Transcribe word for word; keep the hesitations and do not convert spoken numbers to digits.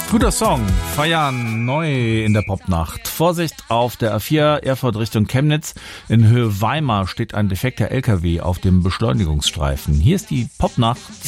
Guter Song, feiern neu in der Popnacht. Vorsicht auf der A vier Erfurt Richtung Chemnitz. In Höhe Weimar steht ein defekter L K W auf dem Beschleunigungsstreifen. Hier ist die Popnacht